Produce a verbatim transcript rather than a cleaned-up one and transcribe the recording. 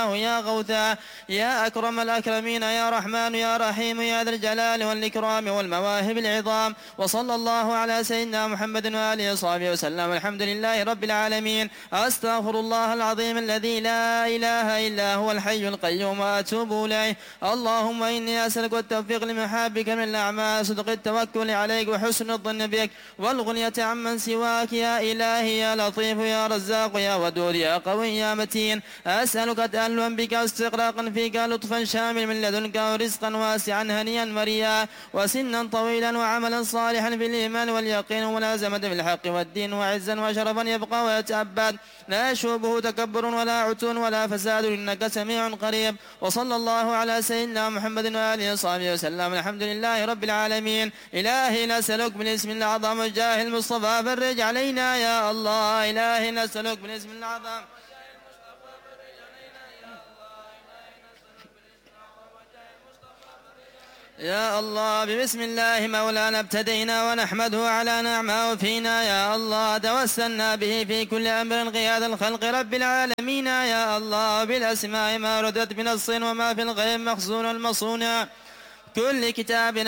الله يا غوثا يا أكرم الأكرمين يا رحمن يا رحيم يا ذا الجلال والإكرام والمواهب العظام. وصلى الله على سيدنا محمد وآله وصحبه وسلم. الحمد لله رب العالمين. أستغفر الله العظيم الذي لا إله إلا هو الحي القيوم وأتوب إليه. اللهم إني أسألك التوفيق لمحابك من الأعمال، صدق التوكل عليك وحسن الظن بك والغنية عمن سواك يا إلهي يا لطيف يا رزاق يا ودود يا قوي يا متين. أسألك تألوا بك واستغراقا فيك، لطفا شامل من لدنك ورزقا واسعا هنيا مريا وسنا طويلا وعملا صالحا في الإيمان واليقين وملازمة في الحق والدين وعزا وشرفا يبقى ويتأبد لا يشوبه تكبر ولا عتون ولا فساد إنك سميع قريب. وصلى الله على سيدنا محمد وآله وصحبه وسلم. الحمد لله رب العالمين. إلهي نسألك بالاسم الأعظم وجاه المصطفى فرج علينا يا الله. إلهي نسألك بالاسم الأعظم يا الله. بسم الله مولانا ابتدينا ونحمده على نعمه فينا يا الله. توسلنا به في كل أمر قياد الخلق رب العالمين يا الله. بالأسماء ما ردت بنص وما في الغيب مخزون المصون كل كتاب